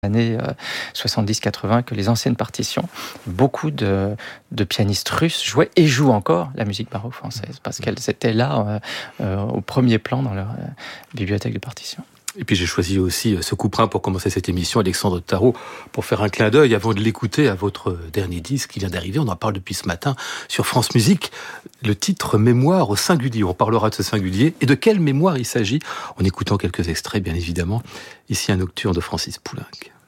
années 70-80 que les anciennes partitions, beaucoup de pianistes russes jouaient et jouent encore la musique baroque française, parce qu'elles étaient là au premier plan dans leur bibliothèque de partitions. Et puis j'ai choisi aussi ce couperet pour commencer cette émission, Alexandre Tarot, pour faire un clin d'œil avant de l'écouter à votre dernier disque qui vient d'arriver. On en parle depuis ce matin sur France Musique. Le titre Mémoire au singulier. On parlera de ce singulier et de quelle mémoire il s'agit en écoutant quelques extraits, bien évidemment. Ici un nocturne de Francis Poulenc.